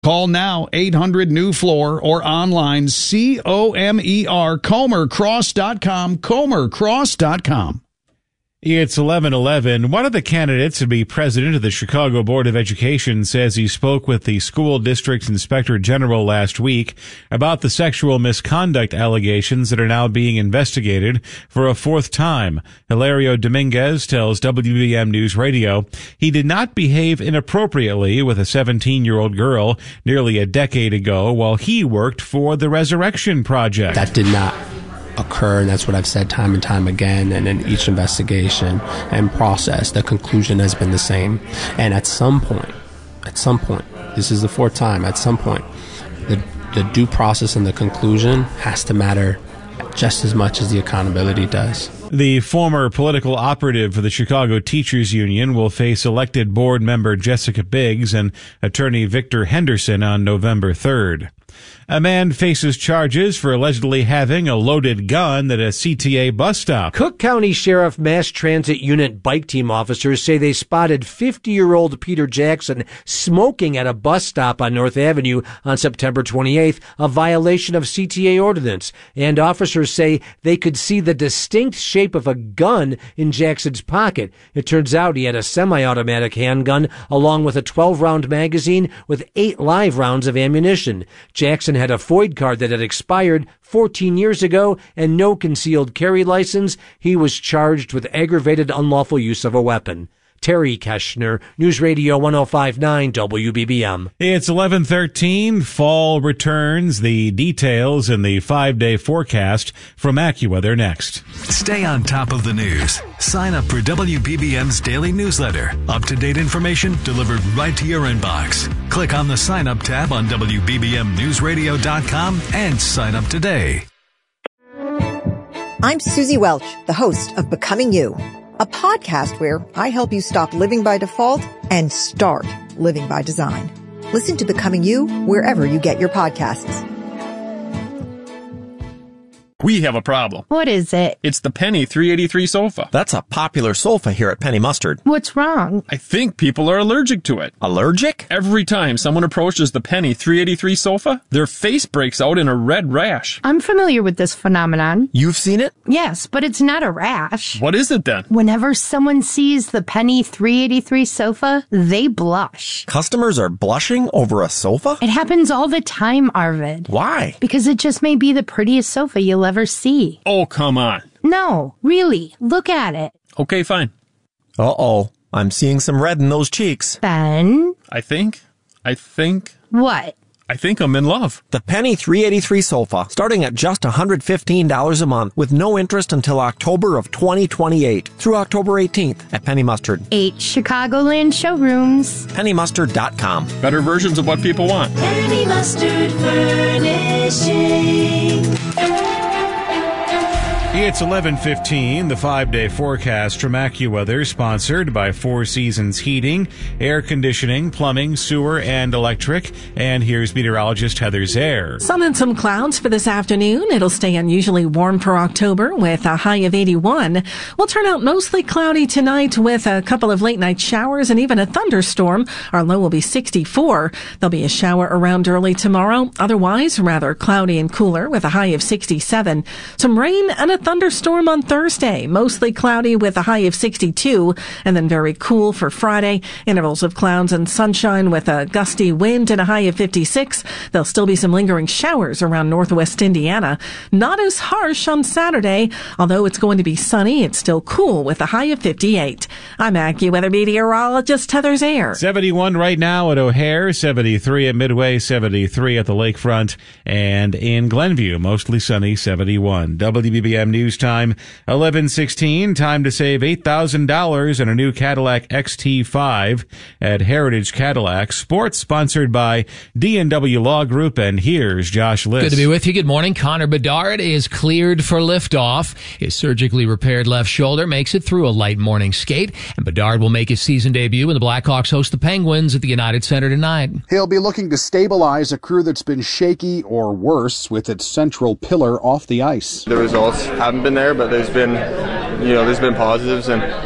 Call now, 800-NEW-FLOOR, or online, COMER, ComerCross.com, ComerCross.com. It's 11:11. One of the candidates to be president of the Chicago Board of Education says he spoke with the school district inspector general last week about the sexual misconduct allegations that are now being investigated for a fourth time. Hilario Dominguez tells WBM News Radio he did not behave inappropriately with a 17-year-old girl nearly a decade ago while he worked for the Resurrection Project. That did not occur, and that's what I've said time and time again, and in each investigation and process, the conclusion has been the same. And at some point, this is the fourth time, at some point, the due process and the conclusion has to matter just as much as the accountability does. The former political operative for the Chicago Teachers Union will face elected board member Jessica Biggs and attorney Victor Henderson on November 3rd. A man faces charges for allegedly having a loaded gun at a CTA bus stop. Cook County Sheriff Mass Transit Unit bike team officers say they spotted 50-year-old Peter Jackson smoking at a bus stop on North Avenue on September 28th, a violation of CTA ordinance. And officers say they could see the distinct shape of a gun in Jackson's pocket. It turns out he had a semi-automatic handgun along with a 12-round magazine with 8 live rounds of ammunition. Jackson had a FOID card that had expired 14 years ago and no concealed carry license. He was charged with aggravated unlawful use of a weapon. Terry Keschner, News Radio 105.9 WBBM. It's 11:13. Fall returns. The details in the 5-day forecast from AccuWeather next. Stay on top of the news. Sign up for WBBM's daily newsletter. Up-to-date information delivered right to your inbox. Click on the Sign Up tab on WBBMNewsRadio.com and sign up today. I'm Susie Welch, the host of Becoming You, a podcast where I help you stop living by default and start living by design. Listen to Becoming You wherever you get your podcasts. We have a problem. What is it? It's the Penny 383 sofa. That's a popular sofa here at Penny Mustard. What's wrong? I think people are allergic to it. Allergic? Every time someone approaches the Penny 383 sofa, their face breaks out in a red rash. I'm familiar with this phenomenon. You've seen it? Yes, but it's not a rash. What is it then? Whenever someone sees the Penny 383 sofa, they blush. Customers are blushing over a sofa? It happens all the time, Arvid. Why? Because it just may be the prettiest sofa you'll ever see. Oh, come on. No, really. Look at it. Okay, fine. Uh-oh. I'm seeing some red in those cheeks. Ben? I think. What? I think I'm in love. The Penny 383 sofa, starting at just $115 a month with no interest until October of 2028 through October 18th at Penny Mustard. 8 Chicagoland showrooms. PennyMustard.com. Better versions of what people want. Penny Mustard Furnishing. It's 11:15, the 5-day forecast from AccuWeather, sponsored by Four Seasons Heating, Air Conditioning, Plumbing, Sewer, and Electric. And here's meteorologist Heather Zaire. Sun and some clouds for this afternoon. It'll stay unusually warm for October with a high of 81. We'll turn out mostly cloudy tonight with a couple of late night showers and even a thunderstorm. Our low will be 64. There'll be a shower around early tomorrow. Otherwise, rather cloudy and cooler with a high of 67. Some rain and a thunderstorm on Thursday, mostly cloudy with a high of 62, and then very cool for Friday. Intervals of clouds and sunshine with a gusty wind and a high of 56. There'll still be some lingering showers around northwest Indiana. Not as harsh on Saturday, although it's going to be sunny. It's still cool with a high of 58. I'm AccuWeather meteorologist Heather Zaire. 71 right now at O'Hare, 73 at Midway, 73 at the lakefront, and in Glenview, mostly sunny, 71. WBBM News Time, 11:16. Time to save $8,000 on a new Cadillac XT5 at Heritage Cadillac. Sports sponsored by D&W Law Group, and here's Josh Liss. Good to be with you. Good morning. Connor Bedard is cleared for liftoff. His surgically repaired left shoulder makes it through a light morning skate, and Bedard will make his season debut when the Blackhawks host the Penguins at the United Center tonight. He'll be looking to stabilize a crew that's been shaky or worse with its central pillar off the ice. The results haven't been there, but there's been positives, and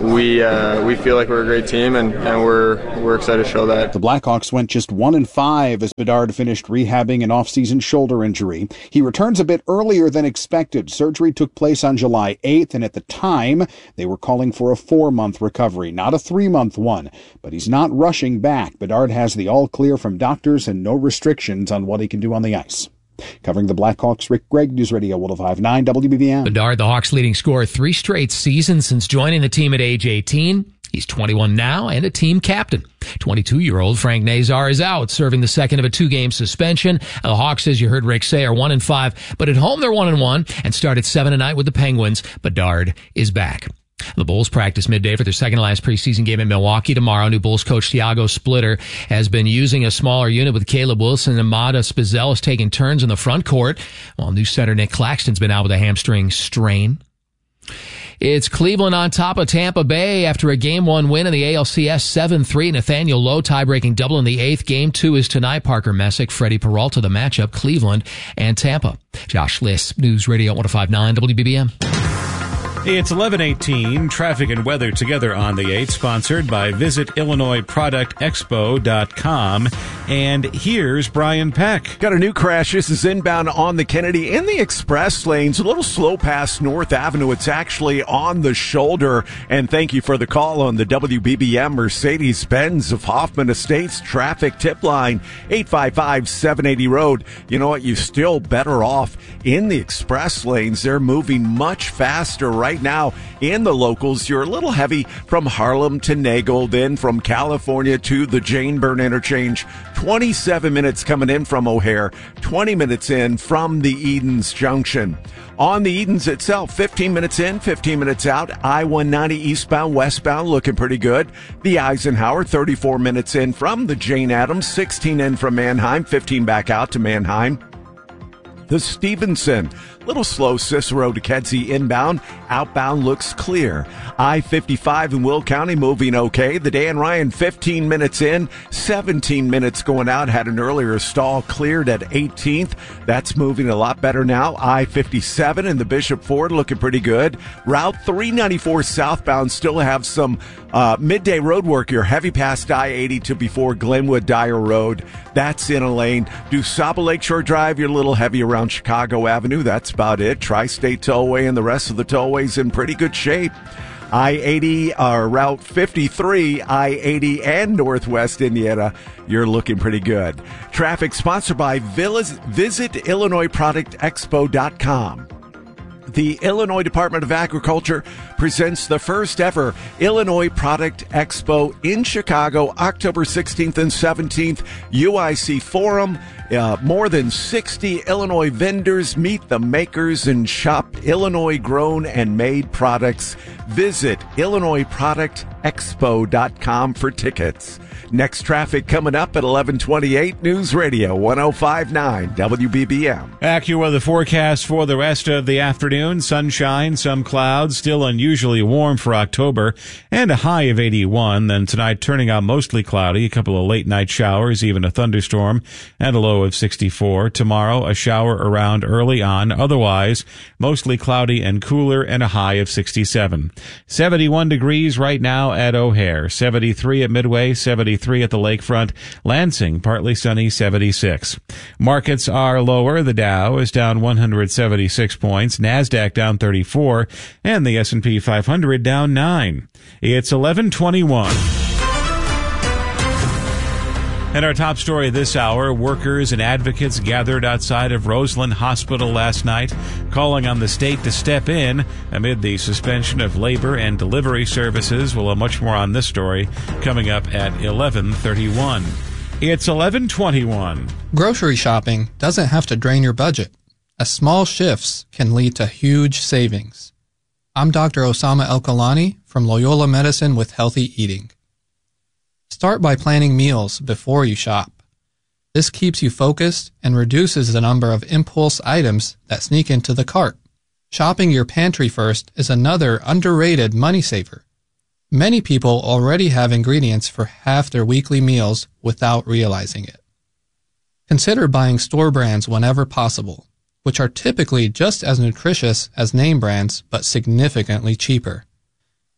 we feel like we're a great team, and we're excited to show that. The Blackhawks went just 1-5 as Bedard finished rehabbing an off-season shoulder injury. He returns a bit earlier than expected. Surgery took place on July 8th, and at the time, they were calling for a 4-month recovery, not a 3-month one. But he's not rushing back. Bedard has the all-clear from doctors and no restrictions on what he can do on the ice. Covering the Blackhawks, Rick Gregg, News Radio 105.9 WBBM. Bedard, the Hawks' leading scorer, 3 straight seasons since joining the team at age 18. He's 21 now and a team captain. 22-year-old Frank Nazar is out, serving the second of a 2-game suspension. The Hawks, as you heard Rick say, are 1-5, but at home they're 1-1 and start at 7 tonight with the Penguins. Bedard is back. The Bulls practice midday for their second to last preseason game in Milwaukee tomorrow. New Bulls coach Thiago Splitter has been using a smaller unit with Caleb Wilson and Amada Spizell taking turns in the front court, while new center Nick Claxton's been out with a hamstring strain. It's Cleveland on top of Tampa Bay after a Game 1 win in the ALCS 7-3. Nathaniel Lowe tie-breaking double in the 8th. Game 2 is tonight. Parker Messick, Freddie Peralta, the matchup, Cleveland and Tampa. Josh Liss, News Radio 105.9 WBBM. It's 11:18. Traffic and weather together on the 8th, sponsored by VisitIllinoisProductExpo.com. And here's Brian Peck. Got a new crash. This is inbound on the Kennedy in the express lanes. A little slow past North Avenue. It's actually on the shoulder. And thank you for the call on the WBBM Mercedes-Benz of Hoffman Estates traffic tip line, 855-780 Road. You know what? You're still better off in the express lanes. They're moving much faster right now in the locals. You're a little heavy from Harlem to Nagel, then from California to the Jane Byrne interchange. 27 minutes coming in from O'Hare, 20 minutes in from the Edens Junction. On the Edens itself, 15 minutes in, 15 minutes out. I-190 eastbound, westbound, looking pretty good. The Eisenhower, 34 minutes in from the Jane Addams, 16 in from Manheim, 15 back out to Manheim. The Stevenson, little slow Cicero to Kedzie inbound. Outbound looks clear. I-55 in Will County moving okay. The Dan Ryan 15 minutes in, 17 minutes going out. Had an earlier stall cleared at 18th. That's moving a lot better now. I-57 and the Bishop Ford looking pretty good. Route 394 southbound still have some midday road work here. Heavy past I-80 to before Glenwood Dyer Road. That's in a lane. DuSable Lakeshore Drive, you're a little heavy around Chicago Avenue. That's about it. Tri-State Tollway and the rest of the tollways in pretty good shape. I-80, Route 53, I-80 and Northwest Indiana, you're looking pretty good. Traffic sponsored by VisitIllinoisProductExpo.com. The Illinois Department of Agriculture presents the first ever Illinois Product Expo in Chicago, October 16th and 17th, UIC Forum. More than 60 Illinois vendors meet the makers and shop Illinois grown and made products. Visit IllinoisProductExpo.com for tickets. Next traffic coming up at 11:28. News Radio 105.9 WBBM. AccuWeather forecast for the rest of the afternoon. Sunshine, some clouds, still unusually warm for October, and a high of 81. Then tonight turning out mostly cloudy, a couple of late night showers, even a thunderstorm, and a low of 64. Tomorrow, a shower around early on. Otherwise, mostly cloudy and cooler, and a high of 67. 71 degrees right now at O'Hare. 73 at Midway, 73 at the lakefront. Lansing, partly sunny, 76. Markets are lower. The Dow is down 176 points. NASDAQ down 34. And the S&P 500 down 9. It's 11:21. And our top story this hour, workers and advocates gathered outside of Roseland Hospital last night, calling on the state to step in amid the suspension of labor and delivery services. We'll have much more on this story coming up at 11:31. It's 11:21. Grocery shopping doesn't have to drain your budget, as small shifts can lead to huge savings. I'm Dr. Osama El-Kalani from Loyola Medicine with Healthy Eating. Start by planning meals before you shop. This keeps you focused and reduces the number of impulse items that sneak into the cart. Shopping your pantry first is another underrated money saver. Many people already have ingredients for half their weekly meals without realizing it. Consider buying store brands whenever possible, which are typically just as nutritious as name brands but significantly cheaper.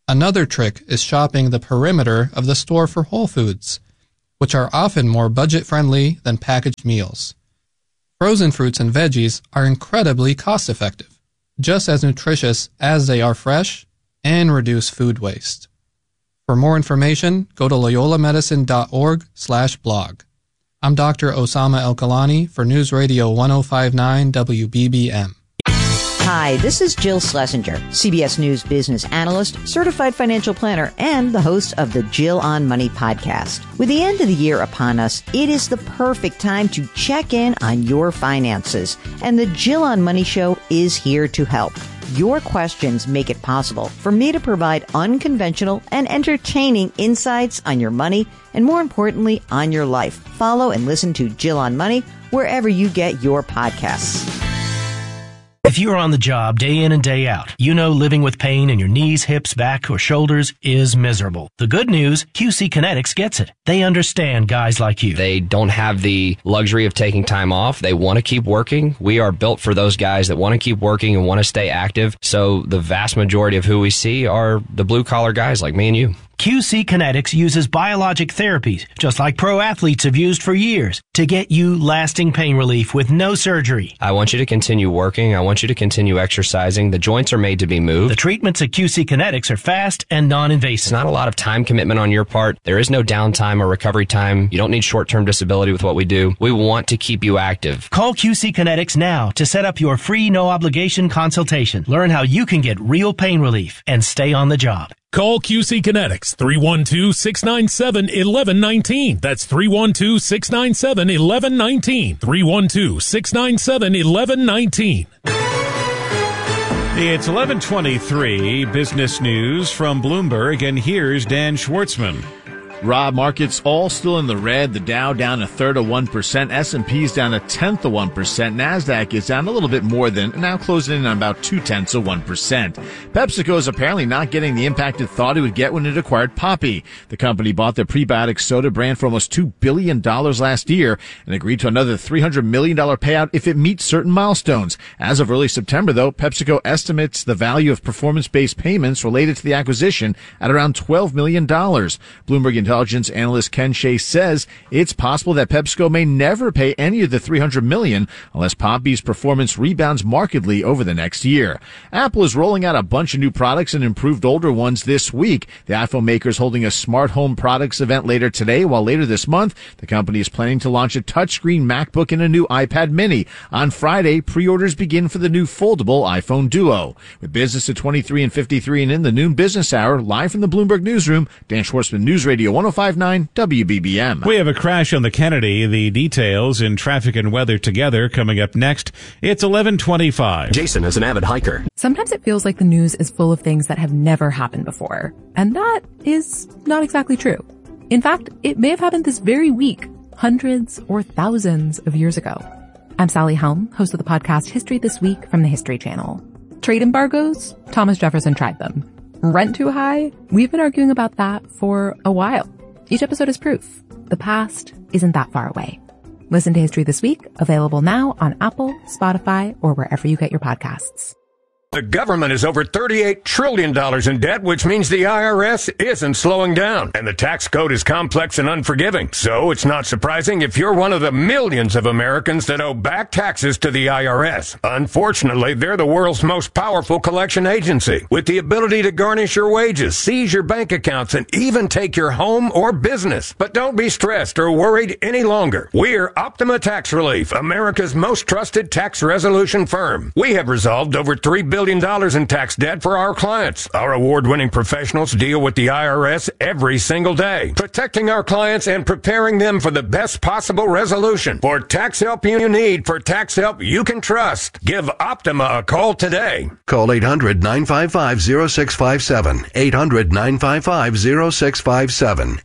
Another trick is shopping the perimeter of the store for whole foods, which are often more budget-friendly than packaged meals. Frozen fruits and veggies are incredibly cost-effective, just as nutritious as they are fresh, and reduce food waste. For more information, go to loyolamedicine.org/blog. I'm Dr. Osama El-Kalani for News Radio 105.9 WBBM. Hi, this is Jill Schlesinger, CBS News business analyst, certified financial planner, and the host of the Jill on Money podcast. With the end of the year upon us, it is the perfect time to check in on your finances, and the Jill on Money show is here to help. Your questions make it possible for me to provide unconventional and entertaining insights on your money and, more importantly, on your life. Follow and listen to Jill on Money wherever you get your podcasts. If you're on the job day in and day out, you know living with pain in your knees, hips, back, or shoulders is miserable. The good news, QC Kinetics gets it. They understand guys like you. They don't have the luxury of taking time off. They want to keep working. We are built for those guys that want to keep working and want to stay active. So the vast majority of who we see are the blue-collar guys like me and you. QC Kinetics uses biologic therapies, just like pro athletes have used for years, to get you lasting pain relief with no surgery. I want you to continue working. I want you to continue exercising. The joints are made to be moved. The treatments at QC Kinetics are fast and non-invasive. It's not a lot of time commitment on your part. There is no downtime or recovery time. You don't need short-term disability with what we do. We want to keep you active. Call QC Kinetics now to set up your free no-obligation consultation. Learn how you can get real pain relief and stay on the job. Call QC Kinetics, 312-697-1119. That's 312-697-1119. 312-697-1119. It's 11:23, business news from Bloomberg, and here's Dan Schwartzman. Rob, markets all still in the red. The Dow down 1/3 of 1%. S&P's down 1/10 of 1%. NASDAQ is down a little bit more than, now closing in on about 0.2 of 1%. PepsiCo is apparently not getting the impact it thought it would get when it acquired Poppi. The company bought the prebiotic soda brand for almost $2 billion last year and agreed to another $300 million payout if it meets certain milestones. As of early September, though, PepsiCo estimates the value of performance-based payments related to the acquisition at around $12 million. Bloomberg Intelligence analyst Ken Shea says it's possible that PepsiCo may never pay any of the $300 million unless Poppi's performance rebounds markedly over the next year. Apple is rolling out a bunch of new products and improved older ones this week. The iPhone maker is holding a smart home products event later today, while later this month, the company is planning to launch a touchscreen MacBook and a new iPad mini. On Friday, pre-orders begin for the new foldable iPhone Duo. With business at 23 and 53 and in the noon business hour, live from the Bloomberg Newsroom, Dan Schwartzman, News Radio 105.9 WBBM. We have a crash on the Kennedy. The details in traffic and weather together coming up next. It's 11:25. Jason is an avid hiker. Sometimes it feels like the news is full of things that have never happened before. And that is not exactly true. In fact, it may have happened this very week, hundreds or thousands of years ago. I'm Sally Helm, host of the podcast History This Week from the History Channel. Trade embargoes? Thomas Jefferson tried them. Rent too high? We've been arguing about that for a while. Each episode is proof. The past isn't that far away. Listen to History This Week, available now on Apple, Spotify, or wherever you get your podcasts. The government is over $38 trillion in debt, which means the IRS isn't slowing down. And the tax code is complex and unforgiving. So it's not surprising if you're one of the millions of Americans that owe back taxes to the IRS. Unfortunately, they're the world's most powerful collection agency, with the ability to garnish your wages, seize your bank accounts, and even take your home or business. But don't be stressed or worried any longer. We're Optima Tax Relief, America's most trusted tax resolution firm. We have resolved over $3 billion in tax debt for our clients. Our award-winning professionals deal with the IRS every single day, protecting our clients and preparing them for the best possible resolution. For tax help you need, for tax help you can trust, give Optima a call today. Call 800-955-0657. 800-955-0657.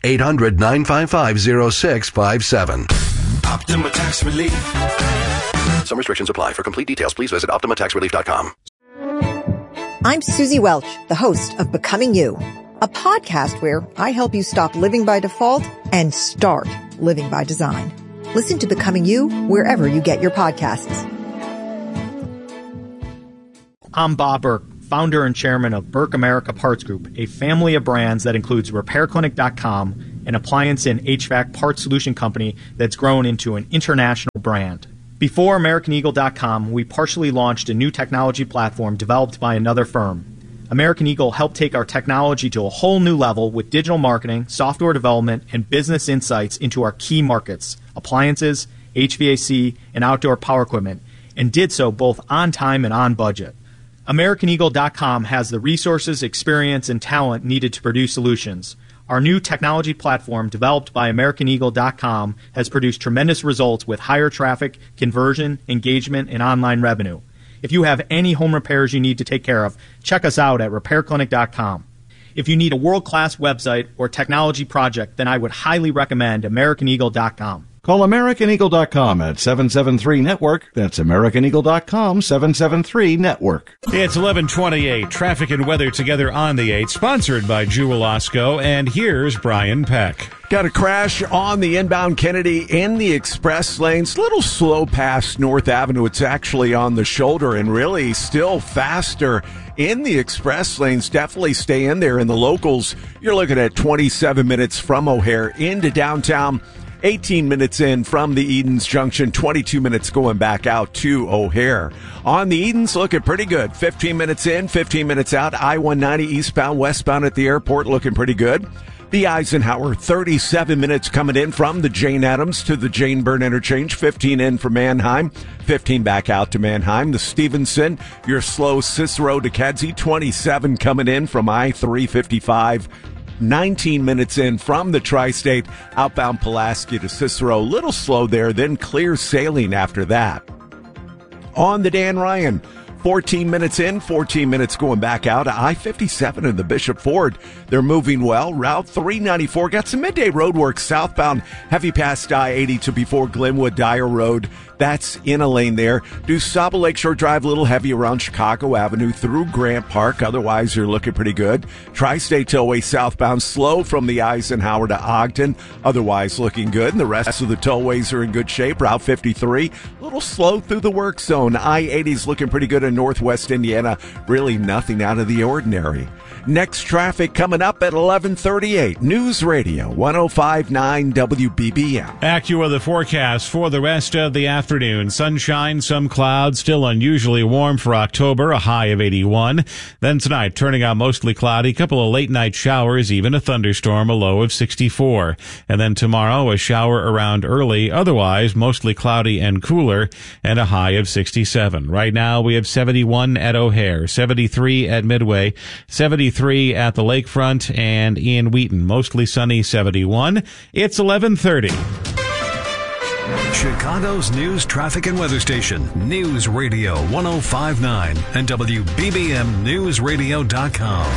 800-955-0657. Optima Tax Relief. Some restrictions apply. For complete details, please visit OptimaTaxRelief.com. I'm Susie Welch, the host of Becoming You, a podcast where I help you stop living by default and start living by design. Listen to Becoming You wherever you get your podcasts. I'm Bob Burke, founder and chairman of Burke America Parts Group, a family of brands that includes RepairClinic.com, an appliance and HVAC parts solution company that's grown into an international brand. Before AmericanEagle.com, we partially launched a new technology platform developed by another firm. American Eagle helped take our technology to a whole new level with digital marketing, software development, and business insights into our key markets, appliances, HVAC, and outdoor power equipment, and did so both on time and on budget. AmericanEagle.com has the resources, experience, and talent needed to produce solutions. Our new technology platform, developed by AmericanEagle.com, has produced tremendous results with higher traffic, conversion, engagement, and online revenue. If you have any home repairs you need to take care of, check us out at RepairClinic.com. If you need a world-class website or technology project, then I would highly recommend AmericanEagle.com. Call AmericanEagle.com at 773-NETWORK. That's AmericanEagle.com, 773-NETWORK. It's 11:28. Traffic and weather together on the 8, sponsored by Jewel Osco. And here's Brian Peck. Got a crash on the inbound Kennedy in the express lanes. A little slow past North Avenue. It's actually on the shoulder and really still faster in the express lanes. Definitely stay in there. In the locals, you're looking at 27 minutes from O'Hare into downtown. 18 minutes in from the Edens Junction, 22 minutes going back out to O'Hare. On the Edens, looking pretty good. 15 minutes in, 15 minutes out. I-190 eastbound, westbound at the airport, looking pretty good. The Eisenhower, 37 minutes coming in from the Jane Addams to the Jane Byrne interchange, 15 in for Manheim, 15 back out to Manheim. The Stevenson, your slow Cicero to Kedzie, 27 coming in from I-355. 19 minutes in from the Tri-State, outbound Pulaski to Cicero. A little slow there, then clear sailing after that. On the Dan Ryan, 14 minutes in, 14 minutes going back out. I-57 and the Bishop Ford, they're moving well. Route 394 got some midday road work southbound, heavy past I-80 to before Glenwood Dyer Road. That's in a lane there. DuSable Lakeshore Drive, a little heavy around Chicago Avenue through Grant Park. Otherwise, you're looking pretty good. Tri-State Tollway southbound, slow from the Eisenhower to Ogden. Otherwise, looking good. And the rest of the tollways are in good shape. Route 53, a little slow through the work zone. I-80's looking pretty good in Northwest Indiana. Really nothing out of the ordinary. Next traffic coming up at 11:38. News Radio 105.9 WBBM. AccuWeather the forecast for the rest of the afternoon. Sunshine, some clouds, still unusually warm for October, a high of 81. Then tonight, turning out mostly cloudy, couple of late night showers, even a thunderstorm, a low of 64. And then tomorrow, a shower around early, otherwise mostly cloudy and cooler, and a high of 67. Right now, we have 71 at O'Hare, 73 at Midway, 73 at the lakefront, and in Wheaton, mostly sunny, 71. It's 11:30. Chicago's news, traffic, and weather station, News Radio 105.9 and WBBMNewsRadio.com.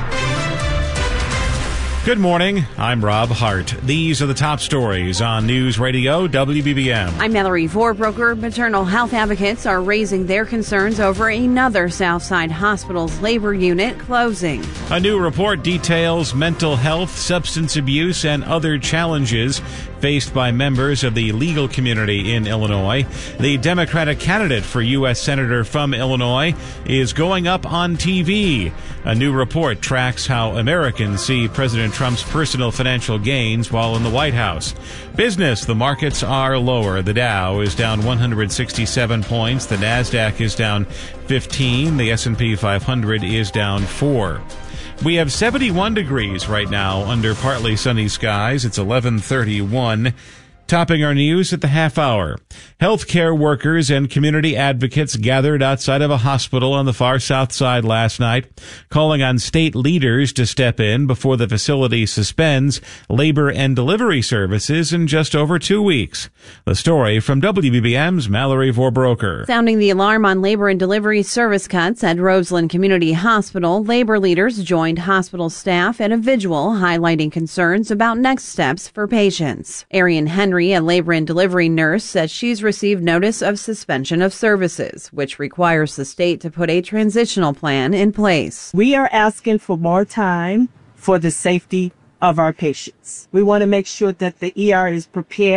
Good morning. I'm Rob Hart. These are the top stories on News Radio WBBM. I'm Mallory Vorbroker. Maternal health advocates are raising their concerns over another Southside Hospital's labor unit closing. A new report details mental health, substance abuse, and other challenges faced by members of the legal community in Illinois. The Democratic candidate for U.S. Senator from Illinois is going up on TV. A new report tracks how Americans see President Trump's personal financial gains while in the White House. Business, the markets are lower. The Dow is down 167 points. The NASDAQ is down 15. The S&P 500 is down 4. We have 71 degrees right now under partly sunny skies. It's 11:31. Topping our news at the half hour. Healthcare workers and community advocates gathered outside of a hospital on the far south side last night, calling on state leaders to step in before the facility suspends labor and delivery services in just over 2 weeks. The story from WBBM's Mallory Vorbroker. Sounding the alarm on labor and delivery service cuts at Roseland Community Hospital, labor leaders joined hospital staff at a vigil highlighting concerns about next steps for patients. Arian Henry, a labor and delivery nurse, says she's received notice of suspension of services, which requires the state to put a transitional plan in place. We are asking for more time for the safety of our patients. We want to make sure that the ER is prepared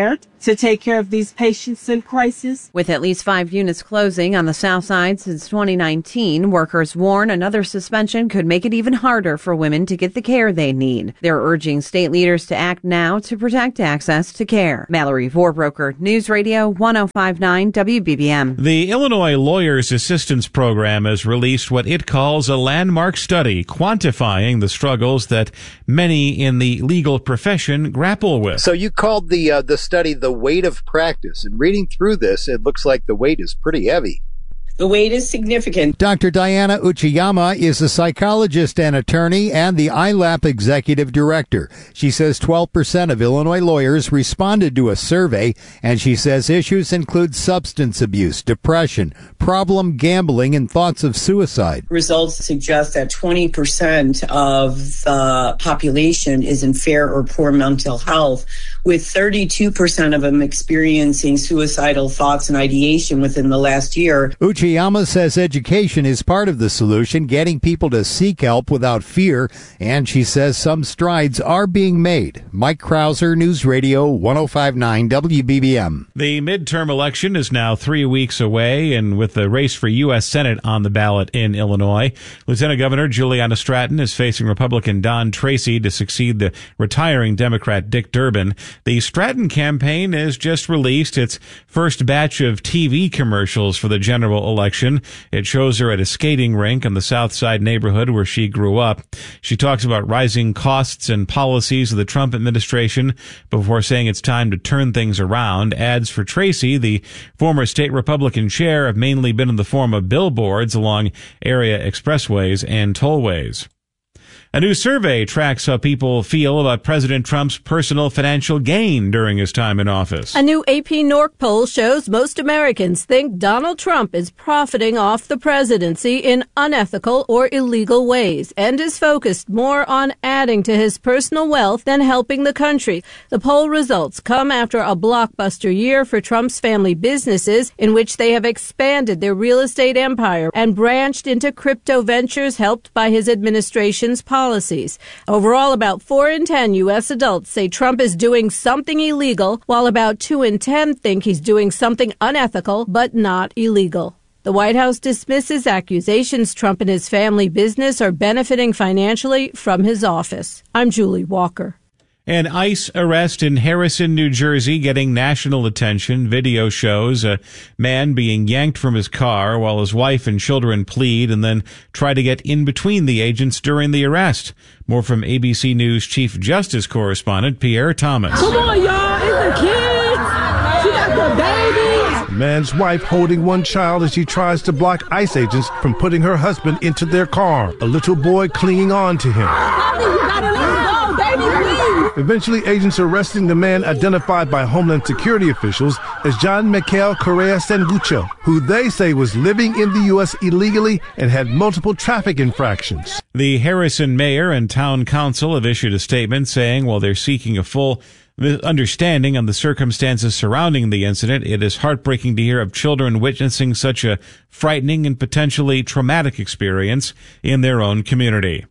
to take care of these patients in crisis. With at least 5 units closing on the South Side since 2019, workers warn another suspension could make it even harder for women to get the care they need. They're urging state leaders to act now to protect access to care. Mallory Vorbroker, News Radio 1059 WBBM. The Illinois Lawyers Assistance Program has released what it calls a landmark study quantifying the struggles that many in the legal profession grapple with. So you called the study the weight of practice, and reading through this, it looks like the weight is pretty heavy. The weight is significant. Dr. Diana Uchiyama is a psychologist and attorney and the ILAP executive director. She says 12% of Illinois lawyers responded to a survey, and she says issues include substance abuse, depression, problem gambling, and thoughts of suicide. Results suggest that 20% of the population is in fair or poor mental health, with 32% of them experiencing suicidal thoughts and ideation within the last year. Uchiyama says education is part of the solution, getting people to seek help without fear, and she says some strides are being made. Mike Krauser, News Radio 1059 WBBM. The midterm election is now 3 weeks away, and with the race for U.S. Senate on the ballot in Illinois, Lieutenant Governor Juliana Stratton is facing Republican Don Tracy to succeed the retiring Democrat Dick Durbin. The Stratton campaign has just released its first batch of TV commercials for the general election. It shows her at a skating rink in the South Side neighborhood where she grew up. She talks about rising costs and policies of the Trump administration before saying it's time to turn things around. Ads for Tracy, the former state Republican chair, have mainly been in the form of billboards along area expressways and tollways. A new survey tracks how people feel about President Trump's personal financial gain during his time in office. A new AP Norc poll shows most Americans think Donald Trump is profiting off the presidency in unethical or illegal ways and is focused more on adding to his personal wealth than helping the country. The poll results come after a blockbuster year for Trump's family businesses, in which they have expanded their real estate empire and branched into crypto ventures helped by his administration's policies. Overall, about 4 in 10 U.S. adults say Trump is doing something illegal, while about 2 in 10 think he's doing something unethical but not illegal. The White House dismisses accusations Trump and his family business are benefiting financially from his office. I'm Julie Walker. An ICE arrest in Harrison, New Jersey, getting national attention. Video shows a man being yanked from his car while his wife and children plead and then try to get in between the agents during the arrest. More from ABC News Chief Justice correspondent Pierre Thomas. Come on, y'all. It's the kids. She got the babies. Man's wife holding one child as she tries to block ICE agents from putting her husband into their car. A little boy clinging on to him. You gotta let him go, baby, please. Eventually, agents arresting the man identified by Homeland Security officials as John Michael Correa Sangucho, who they say was living in the U.S. illegally and had multiple traffic infractions. The Harrison mayor and town council have issued a statement saying while they're seeking a full understanding on the circumstances surrounding the incident, it is heartbreaking to hear of children witnessing such a frightening and potentially traumatic experience in their own community.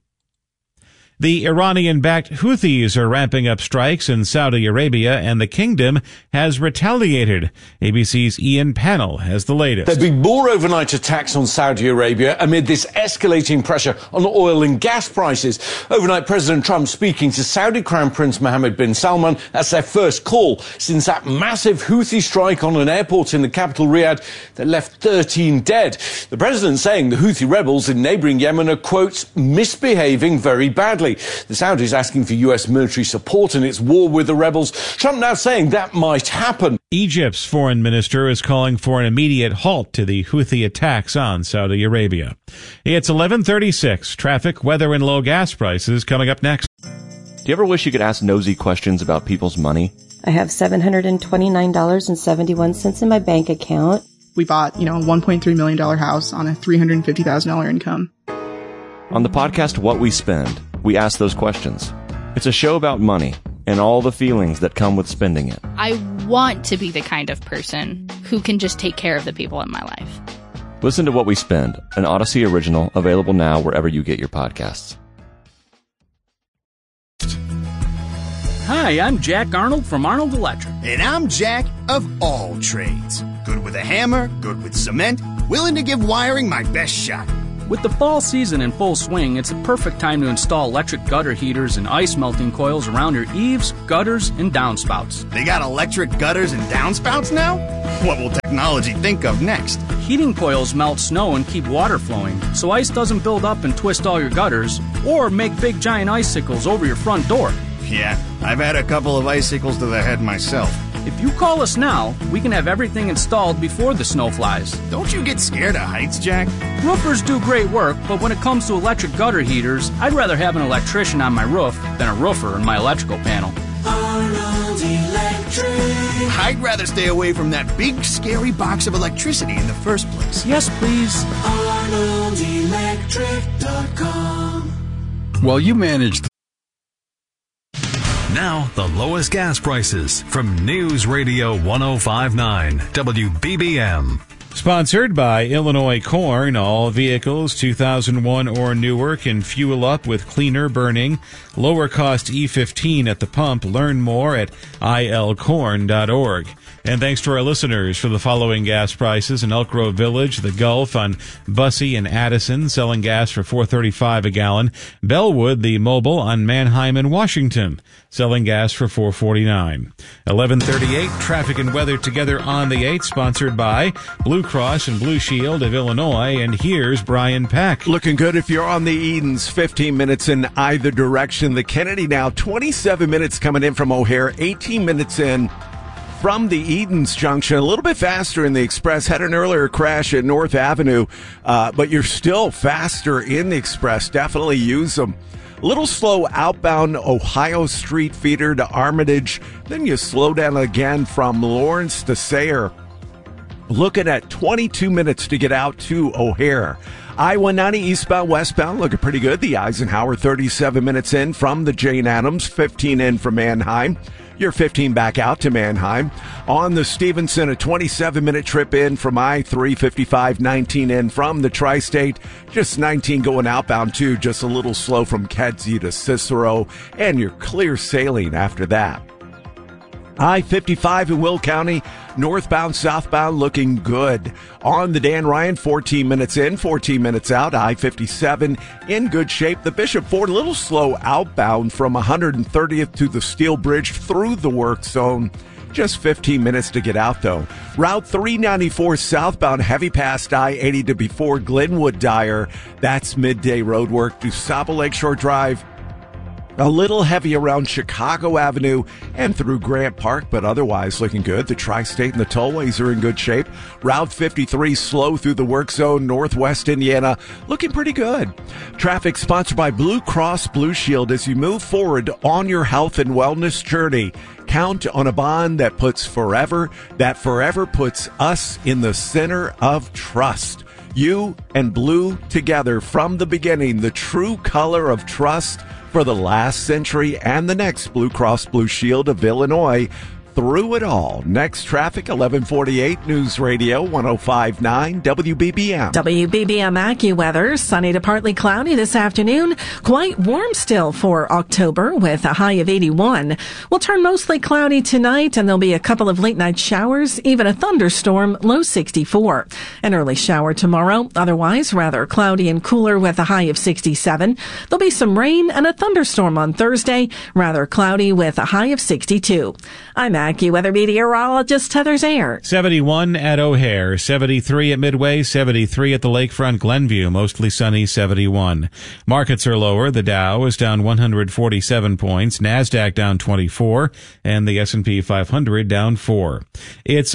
The Iranian-backed Houthis are ramping up strikes in Saudi Arabia, and the kingdom has retaliated. ABC's Ian Pannell has the latest. There've been more overnight attacks on Saudi Arabia amid this escalating pressure on oil and gas prices. Overnight, President Trump speaking to Saudi Crown Prince Mohammed bin Salman. That's their first call since that massive Houthi strike on an airport in the capital, Riyadh, that left 13 dead. The president saying the Houthi rebels in neighbouring Yemen are, quote, misbehaving very badly. The Saudis asking for U.S. military support in its war with the rebels. Trump now saying that might happen. Egypt's foreign minister is calling for an immediate halt to the Houthi attacks on Saudi Arabia. It's 11:36. Traffic, weather, and low gas prices coming up next. Do you ever wish you could ask nosy questions about people's money? I have $729.71 in my bank account. We bought, a $1.3 million house on a $350,000 income. On the podcast What We Spend, we ask those questions. It's a show about money and all the feelings that come with spending it. I want to be the kind of person who can just take care of the people in my life. Listen to What We Spend, an Odyssey original, available now wherever you get your podcasts. Hi, I'm Jack Arnold from Arnold Electric. And I'm Jack of all trades. Good with a hammer, good with cement, willing to give wiring my best shot. With the fall season in full swing, it's the perfect time to install electric gutter heaters and ice melting coils around your eaves, gutters, and downspouts. They got electric gutters and downspouts now? What will technology think of next? Heating coils melt snow and keep water flowing, so ice doesn't build up and twist all your gutters, or make big giant icicles over your front door. Yeah, I've had a couple of icicles to the head myself. If you call us now, we can have everything installed before the snow flies. Don't you get scared of heights, Jack? Roofers do great work, but when it comes to electric gutter heaters, I'd rather have an electrician on my roof than a roofer in my electrical panel. Arnold Electric. I'd rather stay away from that big, scary box of electricity in the first place. Yes, please. ArnoldElectric.com. While you manage now, the lowest gas prices from News Radio 105.9 WBBM. Sponsored by Illinois Corn. All vehicles 2001 or newer can fuel up with cleaner burning, lower cost E15 at the pump. Learn more at ilcorn.org. And thanks to our listeners for the following gas prices. In Elk Grove Village, the Gulf on Bussey and Addison selling gas for $4.35 a gallon. Bellwood, the Mobile on Manheim and Washington selling gas for $4.49. 11:38 traffic and weather together on the 8th, sponsored by Blue Cross and Blue Shield of Illinois. And here's Brian Peck. Looking good if you're on the Edens. 15 minutes in either direction. The Kennedy now 27 minutes coming in from O'Hare, 18 minutes in from the Edens Junction. A little bit faster in the Express. Had an earlier crash at North Avenue, but you're still faster in the Express. Definitely use them. A little slow outbound Ohio Street feeder to Armitage. Then you slow down again from Lawrence to Sayre. Looking at 22 minutes to get out to O'Hare. I-190 eastbound, westbound, looking pretty good. The Eisenhower 37 minutes in from the Jane Addams, 15 in from Manheim. You're 15 back out to Manheim. On the Stevenson, a 27-minute trip in from I-355, 19 in from the Tri-State. Just 19 going outbound, too. Just a little slow from Kedzie to Cicero. And you're clear sailing after that. I-55 in Will County, northbound, southbound, looking good. On the Dan Ryan, 14 minutes in, 14 minutes out. I-57 in good shape. The Bishop Ford, a little slow outbound from 130th to the Steel Bridge through the work zone. Just 15 minutes to get out, though. Route 394 southbound, heavy past I-80 to before Glenwood Dyer. That's midday road work. DuSable Lakeshore Drive. A little heavy around Chicago Avenue and through Grant Park, but otherwise looking good. The Tri-State and the tollways are in good shape. Route 53 slow through the work zone, northwest Indiana, looking pretty good. Traffic sponsored by Blue Cross Blue Shield. As you move forward on your health and wellness journey, count on a bond that forever puts us in the center of trust. You and Blue together from the beginning, the true color of trust for the last century and the next. Blue Cross Blue Shield of Illinois. Through it all. Next traffic, 1148 News Radio 105.9 WBBM. WBBM AccuWeather, sunny to partly cloudy this afternoon. Quite warm still for October with a high of 81. We'll turn mostly cloudy tonight and there'll be a couple of late night showers, even a thunderstorm, low 64. An early shower tomorrow, otherwise rather cloudy and cooler with a high of 67. There'll be some rain and a thunderstorm on Thursday, rather cloudy with a high of 62. I'm AccuWeather meteorologist Heather Zayer. 71 at O'Hare, 73 at Midway, 73 at the Lakefront Glenview, mostly sunny 71. Markets are lower. The Dow is down 147 points, NASDAQ down 24, and the S&P 500 down 4. It's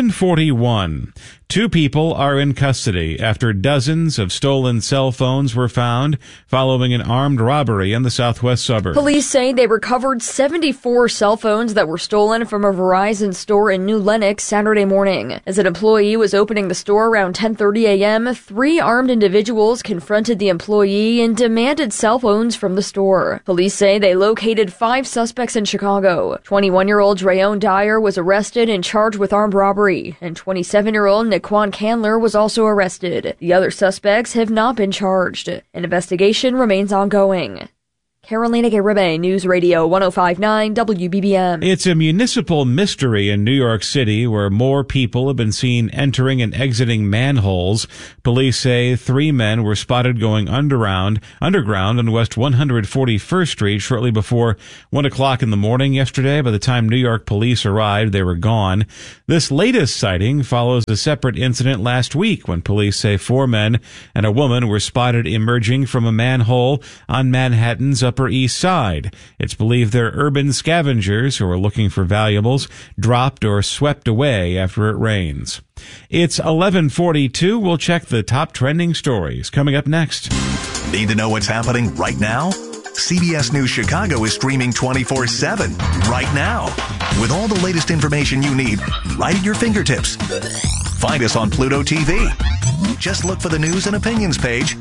11:41. 2 people are in custody after dozens of stolen cell phones were found following an armed robbery in the southwest suburbs. Police say they recovered 74 cell phones that were stolen from a Verizon store in New Lenox Saturday morning. As an employee was opening the store around 10:30 a.m., 3 armed individuals confronted the employee and demanded cell phones from the store. Police say they located 5 suspects in Chicago. 21-year-old Drayon Dyer was arrested and charged with armed robbery, and 27-year-old Naquan Candler was also arrested. The other suspects have not been charged. An investigation remains ongoing. Carolina Garibay, News Radio 105.9 WBBM. It's a municipal mystery in New York City where more people have been seen entering and exiting manholes. Police say 3 men were spotted going underground on West 141st Street shortly before 1 o'clock in the morning yesterday. By the time New York police arrived, they were gone. This latest sighting follows a separate incident last week when police say 4 men and a woman were spotted emerging from a manhole on Manhattan's Upper East Side. It's believed they're urban scavengers who are looking for valuables dropped or swept away after it rains. It's 11:42. We'll check the top trending stories coming up next. Need to know what's happening right now? CBS News Chicago is streaming 24/7 right now with all the latest information you need right at your fingertips. Find us on Pluto TV. Just look for the News and Opinions page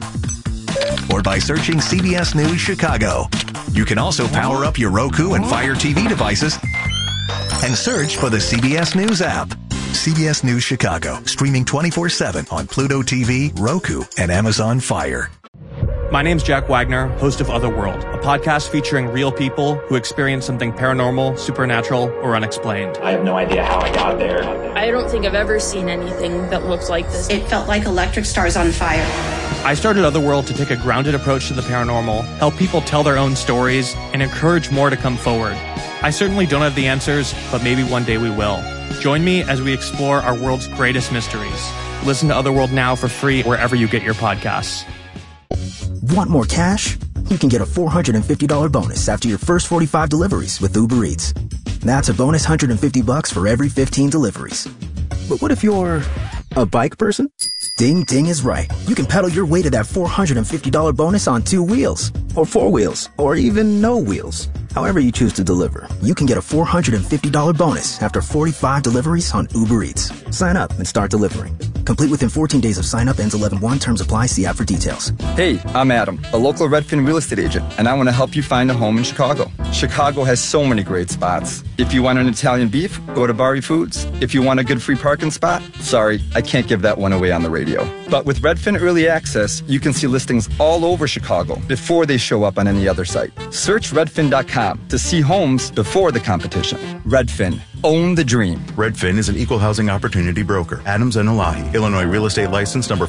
or by searching CBS News Chicago. You can also power up your Roku and Fire TV devices and search for the CBS News app. CBS News Chicago, streaming 24/7 on Pluto TV, Roku, and Amazon Fire. My name's Jack Wagner, host of Otherworld, a podcast featuring real people who experience something paranormal, supernatural, or unexplained. I have no idea how I got there. I don't think I've ever seen anything that looks like this. It felt like electric stars on fire. I started Otherworld to take a grounded approach to the paranormal, help people tell their own stories, and encourage more to come forward. I certainly don't have the answers, but maybe one day we will. Join me as we explore our world's greatest mysteries. Listen to Otherworld now for free wherever you get your podcasts. Want more cash? You can get a $450 bonus after your first 45 deliveries with Uber Eats. That's a bonus $150 for every 15 deliveries. But what if you're a bike person? Ding Ding is right. You can pedal your way to that $450 bonus on 2 wheels, or 4 wheels, or even no wheels. However you choose to deliver, you can get a $450 bonus after 45 deliveries on Uber Eats. Sign up and start delivering. Complete within 14 days of sign up. Ends 11/1. Terms apply. See app for details. Hey, I'm Adam, a local Redfin real estate agent, and I want to help you find a home in Chicago. Chicago has so many great spots. If you want an Italian beef, go to Bari Foods. If you want a good free parking spot, sorry, I can't give that one away on the radio. But with Redfin Early Access, you can see listings all over Chicago before they show up on any other site. Search redfin.com to see homes before the competition. Redfin. Own the dream. Redfin is an equal housing opportunity broker. Adams and Elahi, Illinois real estate license number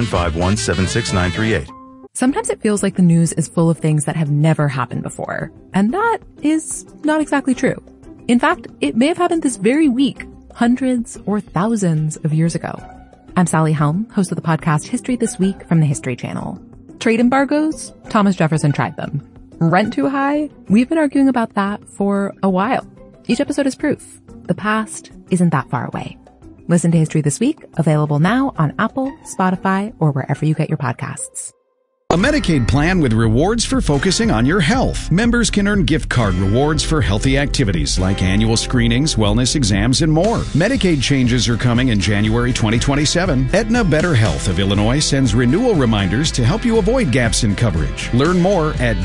475176938. Sometimes it feels like the news is full of things that have never happened before. And that is not exactly true. In fact, it may have happened this very week, hundreds or thousands of years ago. I'm Sally Helm, host of the podcast History This Week from the History Channel. Trade embargoes? Thomas Jefferson tried them. Rent too high? We've been arguing about that for a while. Each episode is proof. The past isn't that far away. Listen to History This Week, available now on Apple, Spotify, or wherever you get your podcasts. A Medicaid plan with rewards for focusing on your health. Members can earn gift card rewards for healthy activities like annual screenings, wellness exams, and more. Medicaid changes are coming in January 2027. Aetna Better Health of Illinois sends renewal reminders to help you avoid gaps in coverage. Learn more at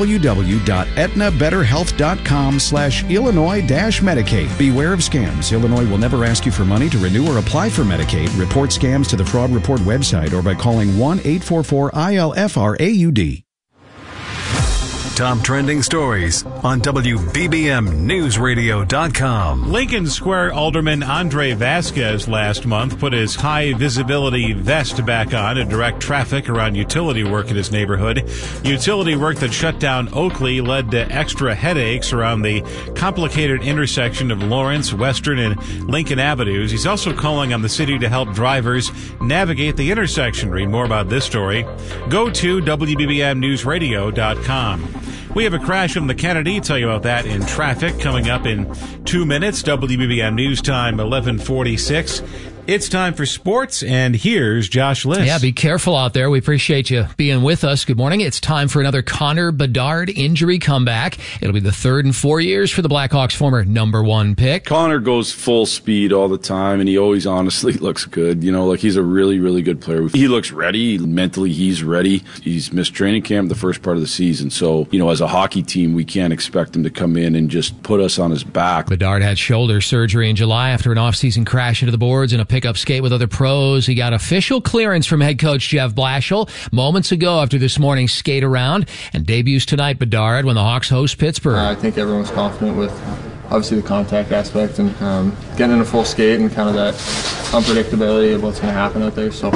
www.aetnabetterhealth.com/Illinois-Medicaid. Beware of scams. Illinois will never ask you for money to renew or apply for Medicaid. Report scams to the Fraud Report website or by calling 1-844-ILF FRAUD. Top trending stories on WBBMNewsRadio.com. Lincoln Square Alderman Andre Vasquez last month put his high visibility vest back on to direct traffic around utility work in his neighborhood. Utility work that shut down Oakley led to extra headaches around the complicated intersection of Lawrence, Western, and Lincoln Avenues. He's also calling on the city to help drivers navigate the intersection. Read more about this story. Go to WBBMNewsRadio.com. We have a crash on the Kennedy. Tell you about that in traffic coming up in 2 minutes. WBBM News Time, 11:46. It's time for sports, and here's Josh Liss. Yeah, be careful out there. We appreciate you being with us. Good morning. It's time for another Connor Bedard injury comeback. It'll be the third in 4 years for the Blackhawks' former #1 pick. Connor goes full speed all the time, and he always honestly looks good. You know, like he's a really, really good player. He looks ready. Mentally, he's ready. He's missed training camp the first part of the season. So, you know, as a hockey team, we can't expect him to come in and just put us on his back. Bedard had shoulder surgery in July after an offseason crash into the boards in a pick up skate with other pros. He got official clearance from head coach Jeff Blashill moments ago after this morning's skate around, and debuts tonight, Bedard, when the Hawks host Pittsburgh. I think everyone's confident with obviously the contact aspect and getting in a full skate and kind of that unpredictability of what's going to happen out there. So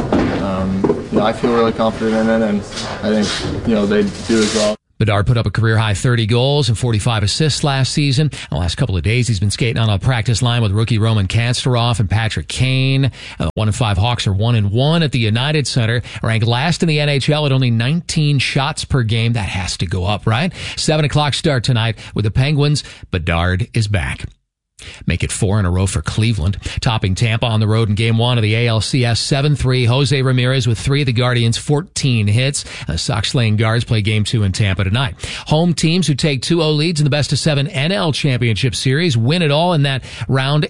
I feel really confident in it, and I think they do as well. Bedard put up a career-high 30 goals and 45 assists last season. The last couple of days, he's been skating on a practice line with rookie Roman Kansterov and Patrick Kane. The 1-5 Hawks are 1-1 at the United Center, ranked last in the NHL at only 19 shots per game. That has to go up, right? 7 o'clock start tonight with the Penguins. Bedard is back. Make it 4 in a row for Cleveland, topping Tampa on the road in Game 1 of the ALCS 7-3. Jose Ramirez with 3 of the Guardians' 14 hits. The Sox-slaying Guards play Game 2 in Tampa tonight. Home teams who take 2-0 leads in the best-of-7 NL Championship Series win it all in that round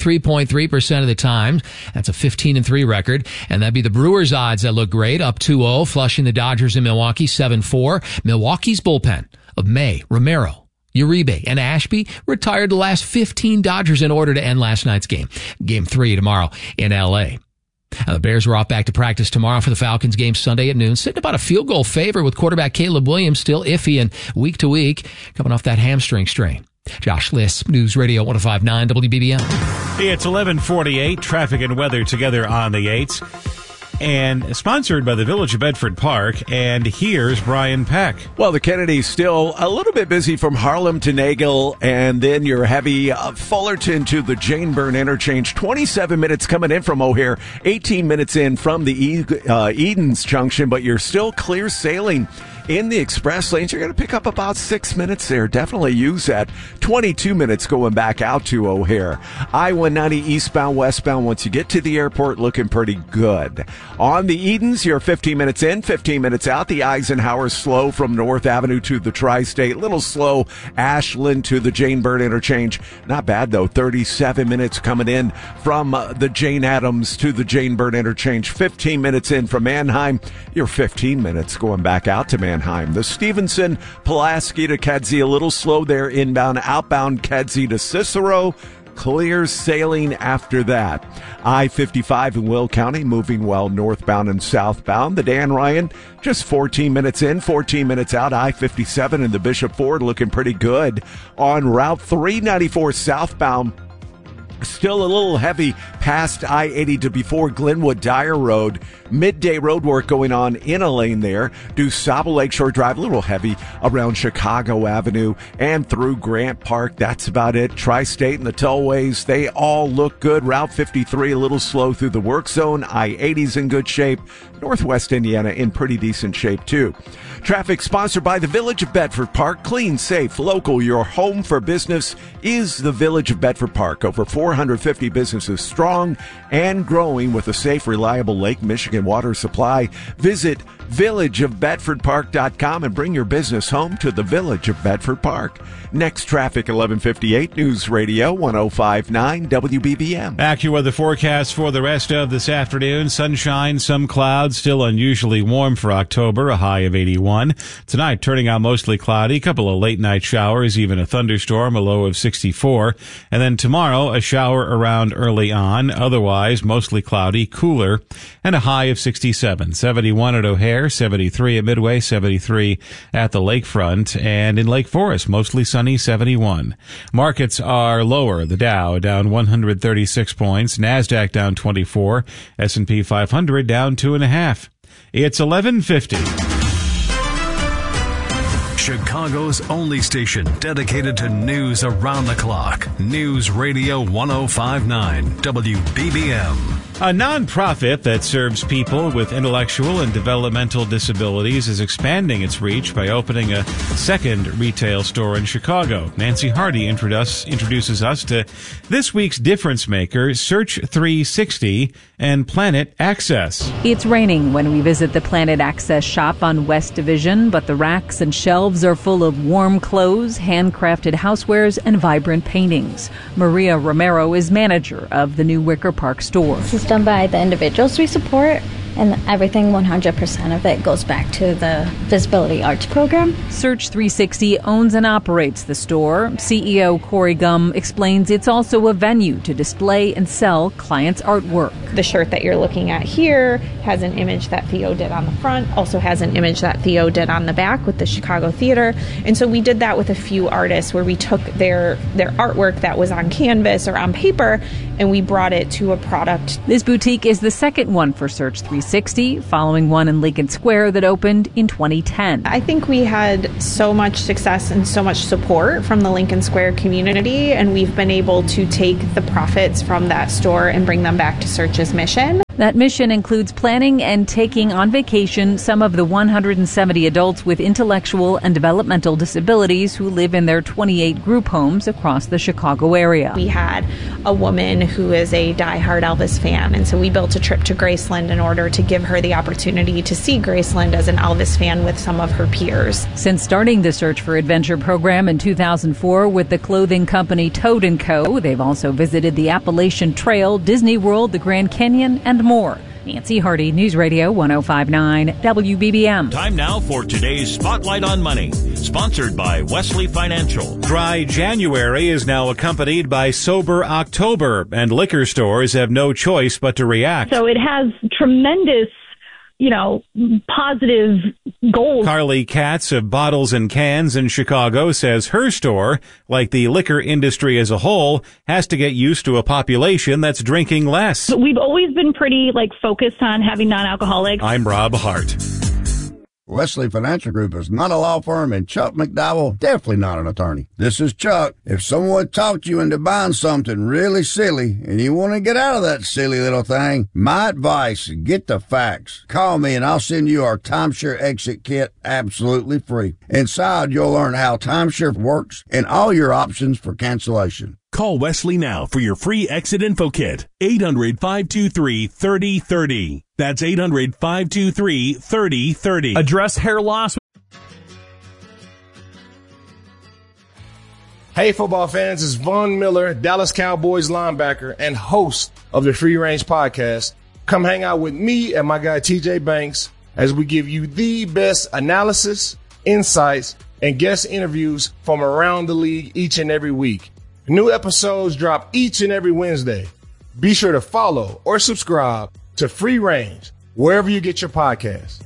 83.3% of the time. That's a 15-3 record, and that'd be the Brewers' odds that look great, up 2-0, flushing the Dodgers in Milwaukee 7-4. Milwaukee's bullpen of May, Romero, Uribe, and Ashby retired the last 15 Dodgers in order to end last night's game. Game 3 tomorrow in L.A. The Bears are off back to practice tomorrow for the Falcons game Sunday at noon, sitting about a field goal favor with quarterback Caleb Williams still iffy and week to week, coming off that hamstring strain. Josh Liss, News Radio 105.9 WBBM. It's 11:48. Traffic and weather together on the 8s. And sponsored by the Village of Bedford Park. And here's Brian Peck. Well, the Kennedy's still a little bit busy from Harlem to Nagel, and then your heavy Fullerton to the Jane Byrne interchange. 27 minutes coming in from O'Hare, 18 minutes in from the Edens Junction, but you're still clear sailing in the express lanes. You're going to pick up about 6 minutes there. Definitely use that. 22 minutes going back out to O'Hare. I-190 eastbound, westbound, once you get to the airport, looking pretty good. On the Edens, you're 15 minutes in, 15 minutes out. The Eisenhower slow from North Avenue to the Tri-State. Little slow Ashland to the Jane Byrne interchange. Not bad, though. 37 minutes coming in from the Jane Addams to the Jane Byrne interchange. 15 minutes in from Manheim. You're 15 minutes going back out to Manheim. The Stevenson, Pulaski to Kedzie. A little slow there inbound. Outbound Kedzie to Cicero. Clear sailing after that. I-55 in Will County moving well northbound and southbound. The Dan Ryan just 14 minutes in, 14 minutes out. I-57 and the Bishop Ford looking pretty good. On Route 394 southbound, still a little heavy past I-80 to before Glenwood Dyer Road. Midday road work going on in a lane there. DuSable Lakeshore Drive, a little heavy around Chicago Avenue and through Grant Park. That's about it. Tri-State and the tollways, they all look good. Route 53 a little slow through the work zone. I-80's in good shape. Northwest Indiana in pretty decent shape too. Traffic sponsored by the Village of Bedford Park. Clean, safe, local. Your home for business is the Village of Bedford Park. Over 450 businesses strong and growing with a safe, reliable Lake Michigan water supply. Visit villageofbedfordpark.com and bring your business home to the Village of Bedford Park. Next traffic, 11:58 News Radio 105.9 WBBM. AccuWeather forecast for the rest of this afternoon. Sunshine, some clouds, still unusually warm for October, a high of 81. Tonight, turning out mostly cloudy, a couple of late night showers, even a thunderstorm, a low of 64. And then tomorrow, a shower around early on, otherwise mostly cloudy, cooler, and a high of 67. 71 at O'Hare, 73 at Midway, 73 at the lakefront, and in Lake Forest, mostly sunny, 71. Markets are lower. The Dow down 136 points, NASDAQ down 24, S&P 500 down 2.5. It's 11:50. Chicago's only station dedicated to news around the clock. News Radio 105.9 WBBM. A nonprofit that serves people with intellectual and developmental disabilities is expanding its reach by opening a second retail store in Chicago. Nancy Hardy introduces us to this week's difference maker, Search 360 and Planet Access. It's raining when we visit the Planet Access shop on West Division, but the racks and shelves are full of warm clothes, handcrafted housewares, and vibrant paintings. Maria Romero is manager of the new Wicker Park store. This is done by the individuals we support. And everything, 100% of it, goes back to the Visibility Arts program. Search 360 owns and operates the store. CEO Corey Gum explains it's also a venue to display and sell clients' artwork. The shirt that you're looking at here has an image that Theo did on the front, also has an image that Theo did on the back with the Chicago Theater. And so we did that with a few artists where we took their artwork that was on canvas or on paper and we brought it to a product. This boutique is the second one for Search 360, following one in Lincoln Square that opened in 2010. I think we had so much success and so much support from the Lincoln Square community, and we've been able to take the profits from that store and bring them back to Search's mission. That mission includes planning and taking on vacation some of the 170 adults with intellectual and developmental disabilities who live in their 28 group homes across the Chicago area. We had a woman who is a diehard Elvis fan, and so we built a trip to Graceland in order to give her the opportunity to see Graceland as an Elvis fan with some of her peers. Since starting the Search for Adventure program in 2004 with the clothing company Toad & Co., they've also visited the Appalachian Trail, Disney World, the Grand Canyon, and more. Nancy Hardy, News Radio 105.9 WBBM. Time now for today's Spotlight on Money, sponsored by Wesley Financial. Dry January is now accompanied by Sober October, and liquor stores have no choice but to react. So it has tremendous, positive goals. Carly Katz of Bottles and Cans in Chicago says her store, like the liquor industry as a whole, has to get used to a population that's drinking less. We've always been pretty focused on having non-alcoholic. I'm Rob Hart. Wesley Financial Group is not a law firm, and Chuck McDowell definitely not an attorney. This is Chuck. If someone talked you into buying something really silly and you want to get out of that silly little thing, my advice, get the facts. Call me and I'll send you our timeshare exit kit absolutely free. Inside, you'll learn how timeshare works and all your options for cancellation. Call Wesley now for your free exit info kit. 800-523-3030. That's 800-523-3030. Address hair loss. Hey, football fans, it's Von Miller, Dallas Cowboys linebacker and host of the Free Range Podcast. Come hang out with me and my guy TJ Banks as we give you the best analysis, insights, and guest interviews from around the league each and every week. New episodes drop each and every Wednesday. Be sure to follow or subscribe to Free Range wherever you get your podcasts.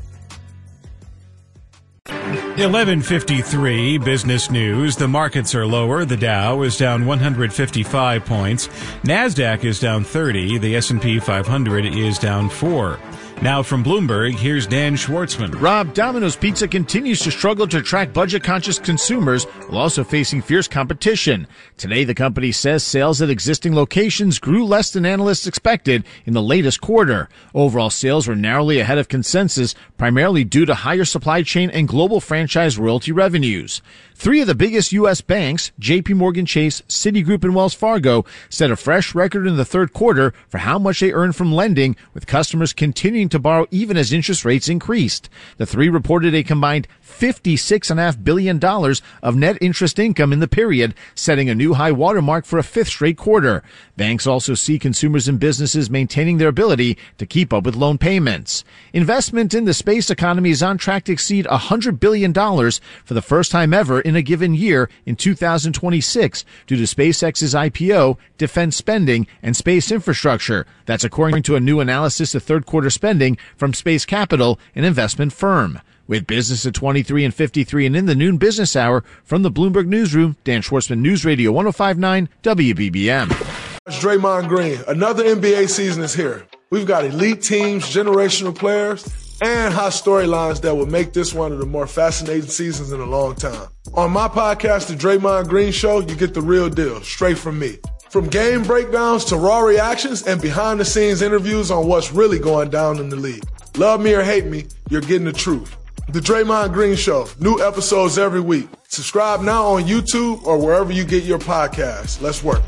11:53 business news. The markets are lower. The Dow is down 155 points. NASDAQ is down 30. The S&P 500 is down 4. Now from Bloomberg, here's Dan Schwartzman. Rob, Domino's Pizza continues to struggle to attract budget-conscious consumers while also facing fierce competition. Today, the company says sales at existing locations grew less than analysts expected in the latest quarter. Overall sales were narrowly ahead of consensus, primarily due to higher supply chain and global franchise royalty revenues. Three of the biggest U.S. banks, J.P. Morgan Chase, Citigroup, and Wells Fargo, set a fresh record in the third quarter for how much they earned from lending, with customers continuing to borrow even as interest rates increased. The three reported a combined $56.5 billion of net interest income in the period, setting a new high watermark for a fifth straight quarter. Banks also see consumers and businesses maintaining their ability to keep up with loan payments. Investment in the space economy is on track to exceed $100 billion for the first time ever in a given year in 2026 due to SpaceX's IPO, defense spending, and space infrastructure. That's according to a new analysis of third quarter spending from Space Capital, an investment firm. With business at 23 and 53 and in the noon business hour from the Bloomberg Newsroom, Dan Schwartzman, News Radio 105.9 WBBM. It's Draymond Green. Another NBA season is here. We've got elite teams, generational players, and hot storylines that will make this one of the more fascinating seasons in a long time. On my podcast, The Draymond Green Show, you get the real deal, straight from me. From game breakdowns to raw reactions and behind-the-scenes interviews on what's really going down in the league. Love me or hate me, you're getting the truth. The Draymond Green Show, new episodes every week. Subscribe now on YouTube or wherever you get your podcasts. Let's work.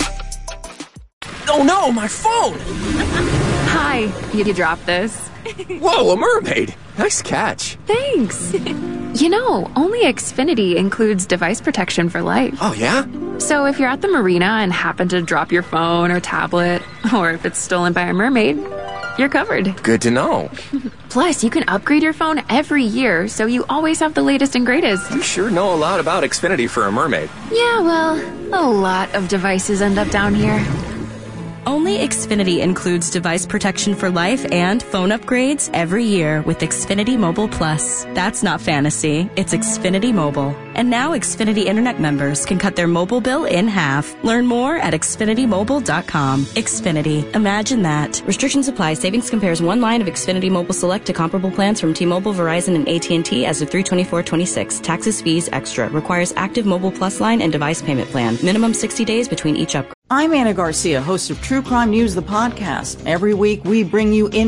Oh no, my phone! Hi, you dropped this. Whoa, a mermaid! Nice catch. Thanks. You know, only Xfinity includes device protection for life. Oh, yeah? So if you're at the marina and happen to drop your phone or tablet, or if it's stolen by a mermaid, you're covered. Good to know. Plus, you can upgrade your phone every year, so you always have the latest and greatest. You sure know a lot about Xfinity for a mermaid. Yeah, well, a lot of devices end up down here. Only Xfinity includes device protection for life and phone upgrades every year with Xfinity Mobile Plus. That's not fantasy, it's Xfinity Mobile. And now Xfinity Internet members can cut their mobile bill in half. Learn more at XfinityMobile.com. Xfinity. Imagine that. Restrictions apply. Savings compares one line of Xfinity Mobile Select to comparable plans from T-Mobile, Verizon, and AT&T as of 3/24/26. Taxes, fees, extra. Requires active Mobile Plus line and device payment plan. Minimum 60 days between each upgrade. I'm Anna Garcia, host of True Crime News, the podcast. Every week we bring you in